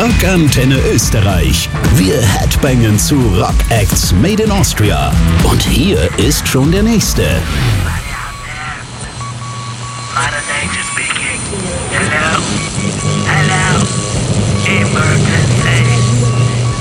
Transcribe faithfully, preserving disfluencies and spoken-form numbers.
Rockantenne Österreich. Wir headbangen zu Rock Acts Made in Austria. Und hier ist schon der nächste.